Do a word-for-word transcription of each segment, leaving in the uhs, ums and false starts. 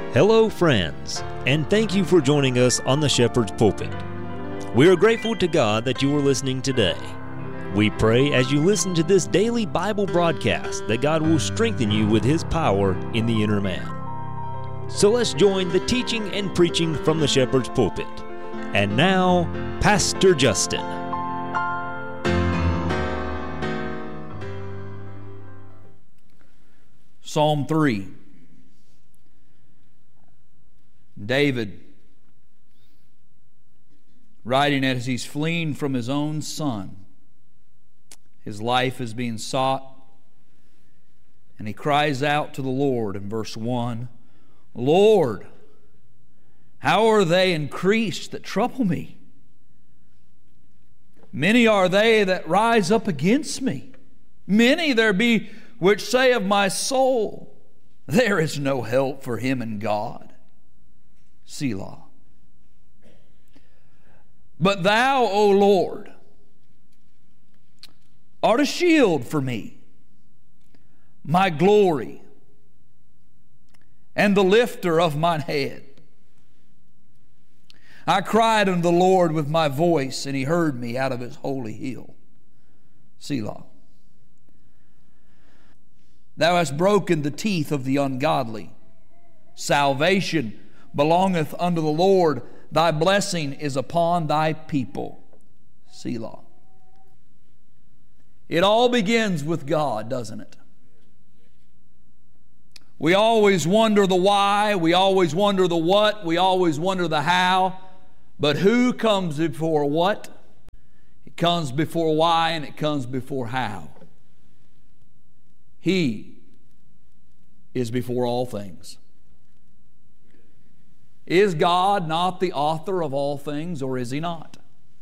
Hello, friends, and thank you for joining us on the Shepherd's Pulpit. We are grateful to God that you are listening today. We pray as you listen to this daily Bible broadcast that God will strengthen you with His power in the inner man. So let's join the teaching and preaching from the Shepherd's Pulpit. And now, Pastor Justin. Psalm three. David, writing as he's fleeing from his own son. His life is being sought, and he cries out to the Lord in verse one, Lord, how are they increased that trouble me? Many are they that rise up against me. Many there be which say of my soul, there is no help for him in God. Selah. But thou, O Lord, art a shield for me, my glory, and the lifter of mine head. I cried unto the Lord with my voice, and He heard me out of His holy hill. Selah. Thou hast broken the teeth of the ungodly. Salvation belongeth unto the Lord. Thy blessing is upon thy people. Selah. It all begins with God, doesn't it? We always wonder the why, we always wonder the what, we always wonder the how, but who comes before what? It comes before why, and it comes before how. He is before all things. Is God not the author of all things, or is He not?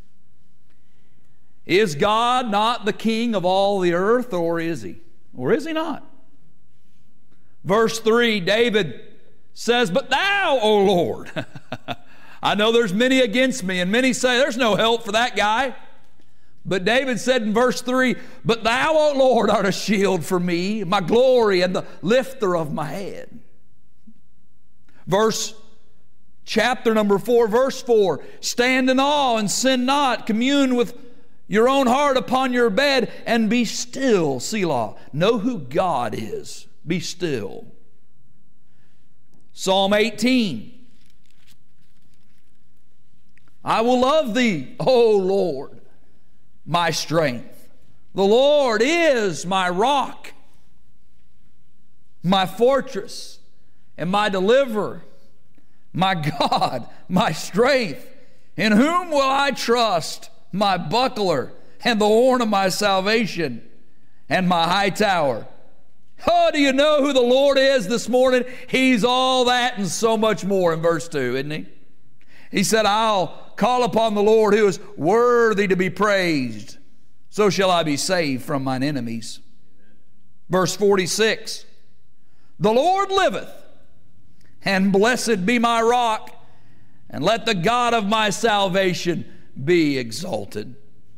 Is God not the king of all the earth, or is He? Or is He not? Verse three, David says, But thou, O Lord, I know there's many against me, and many say there's no help for that guy. But David said in verse three, But thou, O Lord, art a shield for me, my glory, and the lifter of my head. Verse Chapter number four, verse four, stand in awe and sin not. Commune with your own heart upon your bed and be still. Selah. Know who God is. Be still. Psalm eighteen. I will love thee, O Lord, my strength. The Lord is my rock, my fortress, and my deliverer. My God, my strength, in whom will I trust? My buckler and the horn of my salvation and my high tower. Oh, do you know who the Lord is this morning? He's all that and so much more in verse two, isn't He? He said, I'll call upon the Lord who is worthy to be praised. So shall I be saved from mine enemies. Verse forty-six, the Lord liveth. And blessed be my rock, and let the God of my salvation be exalted.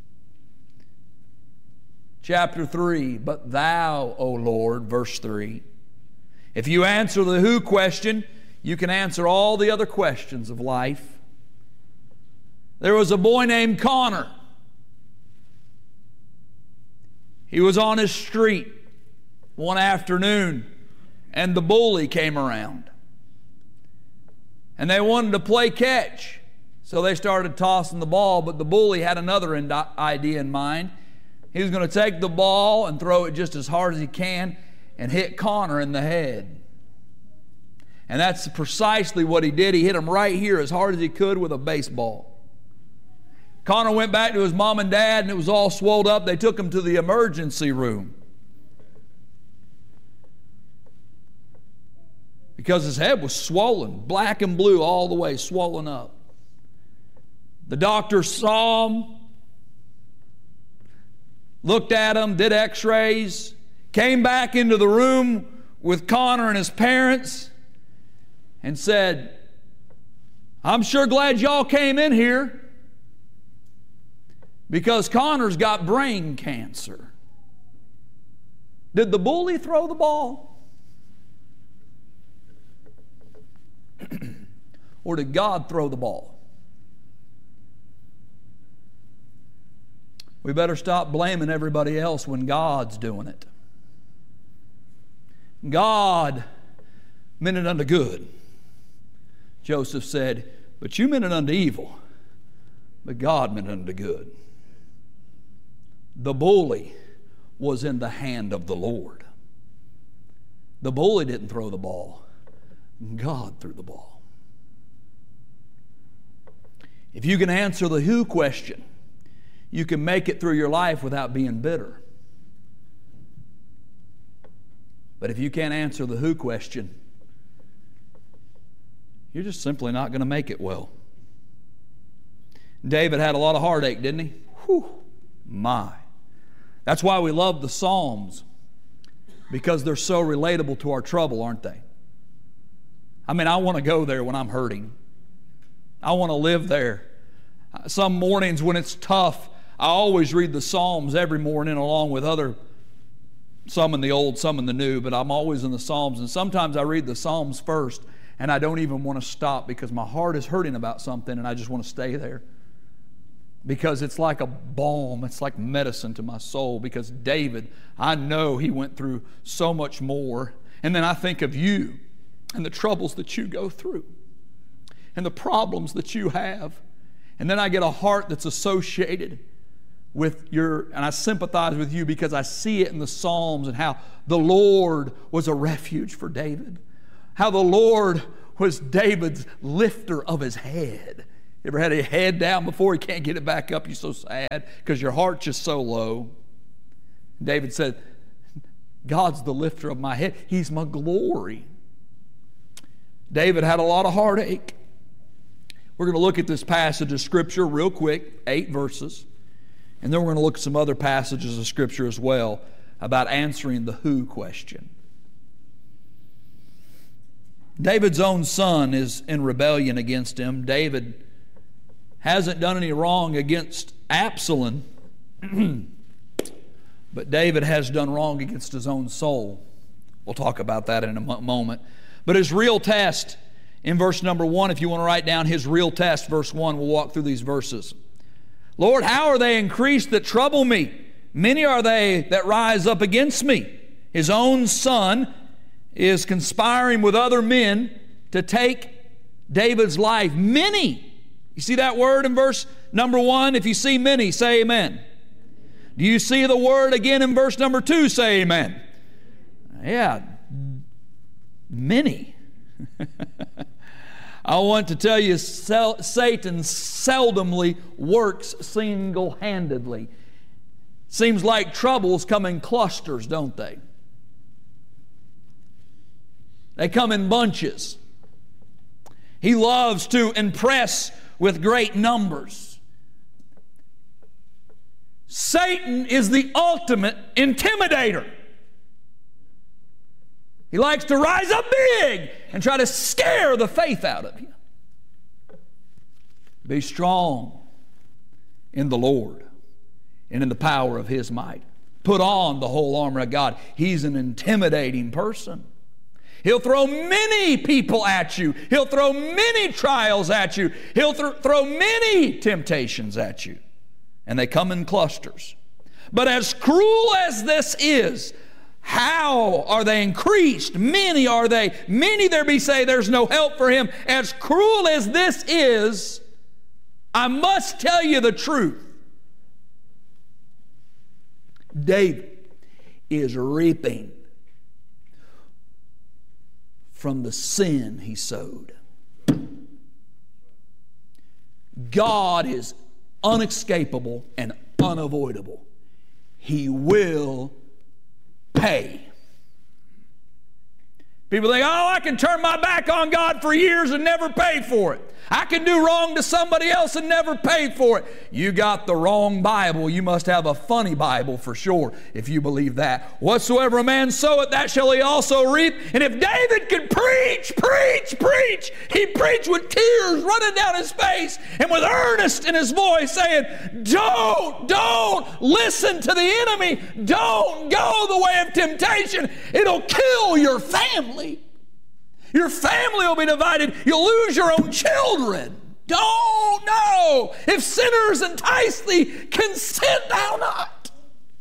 Chapter three, but thou, O Lord, verse three. If you answer the who question, you can answer all the other questions of life. There was a boy named Connor. He was on his street one afternoon, and the bully came around. And they wanted to play catch. So they started tossing the ball, but the bully had another idea in mind. He was going to take the ball and throw it just as hard as he can and hit Connor in the head. And that's precisely what he did. He hit him right here as hard as he could with a baseball. Connor went back to his mom and dad, and it was all swelled up. They took him to the emergency room because his head was swollen, black and blue all the way, swollen up. The doctor saw him, looked at him, did x-rays, came back into the room with Connor and his parents and said, I'm sure glad y'all came in here because Connor's got brain cancer. Did the bully throw the ball? or did God throw the ball? We better stop blaming everybody else when God's doing it. God meant it unto good. Joseph said, but you meant it unto evil, but God meant it unto good. The bully was in the hand of the Lord. The bully didn't throw the ball. God threw the ball. If you can answer the who question, you can make it through your life without being bitter. But if you can't answer the who question, you're just simply not going to make it well. David had a lot of heartache, didn't he? Whew, my. That's why we love the Psalms, because they're so relatable to our trouble, aren't they? I mean, I want to go there when I'm hurting. I want to live there. Some mornings when it's tough, I always read the Psalms every morning along with other, some in the old, some in the new, but I'm always in the Psalms. And sometimes I read the Psalms first and I don't even want to stop because my heart is hurting about something and I just want to stay there. Because it's like a balm, it's like medicine to my soul. Because David, I know he went through so much more. And then I think of you and the troubles that you go through and the problems that you have. And then I get a heart that's associated with your, and I sympathize with you because I see it in the Psalms and how the Lord was a refuge for David. How the Lord was David's lifter of his head. You ever had a head down before? You can't get it back up. You're so sad because your heart's just so low. David said, God's the lifter of my head. He's my glory. David had a lot of heartache. We're going to look at this passage of Scripture real quick, eight verses. And then we're going to look at some other passages of Scripture as well about answering the who question. David's own son is in rebellion against him. David hasn't done any wrong against Absalom, but David has done wrong against his own soul. We'll talk about that in a moment. But his real test in verse number one, if you want to write down his real test, verse one, we'll walk through these verses. Lord, how are they increased that trouble me? Many are they that rise up against me. His own son is conspiring with other men to take David's life. Many. You see that word in verse number one? If you see many, say amen. Do you see the word again in verse number two? Say amen. Yeah, many. I want to tell you, Satan seldomly works single-handedly. Seems like troubles come in clusters, don't they? They come in bunches. He loves to impress with great numbers. Satan is the ultimate intimidator. He likes to rise up big and try to scare the faith out of you. Be strong in the Lord and in the power of His might. Put on the whole armor of God. He's an intimidating person. He'll throw many people at you. He'll throw many trials at you. He'll th- throw many temptations at you. And they come in clusters. But as cruel as this is, how are they increased? Many are they. Many there be say there's no help for him. As cruel as this is, I must tell you the truth. David is reaping from the sin he sowed. God is unescapable and unavoidable. He will pay. People think, oh, I can turn my back on God for years and never pay for it. I can do wrong to somebody else and never pay for it. You got the wrong Bible. You must have a funny Bible for sure if you believe that. Whatsoever a man soweth, that shall he also reap. And if David could preach, preach, preach, he preached with tears running down his face and with earnest in his voice saying, don't, don't listen to the enemy. Don't go the way of temptation. It'll kill your family. Your family will be divided. You'll lose your own children. Don't know. If sinners entice thee, consent thou not.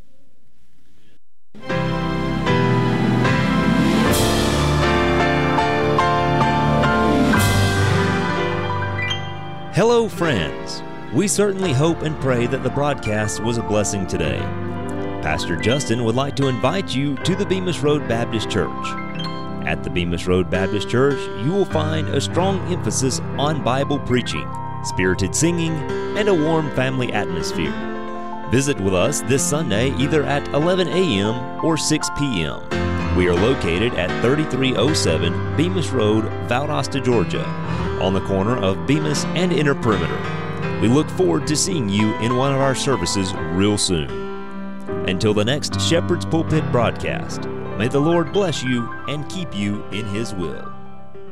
Hello, friends. We certainly hope and pray that the broadcast was a blessing today. Pastor Justin would like to invite you to the Bemis Road Baptist Church. At the Bemis Road Baptist Church, you will find a strong emphasis on Bible preaching, spirited singing, and a warm family atmosphere. Visit with us this Sunday either at eleven a.m. or six p.m. We are located at thirty-three oh seven Bemis Road, Valdosta, Georgia, on the corner of Bemis and Inner Perimeter. We look forward to seeing you in one of our services real soon. Until the next Shepherd's Pulpit broadcast, may the Lord bless you and keep you in His will.